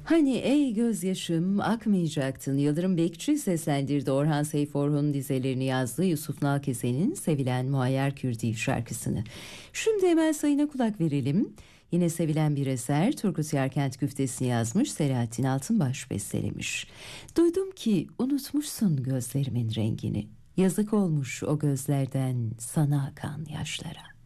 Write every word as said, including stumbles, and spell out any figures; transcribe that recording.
Hani ey gözyaşım akmayacaktın. Yıldırım Bekçi seslendirdi Orhan Seyforhun dizelerini yazdığı Yusuf Nalkesen'in sevilen Muayyer Kürdi şarkısını. Şimdi Emel Sayın'a kulak verelim. Yine sevilen bir eser, Turgut Yerkent güftesini yazmış, Selahattin Altınbaş bestelemiş. Duydum ki unutmuşsun gözlerimin rengini. Yazık olmuş o gözlerden sana akan yaşlara.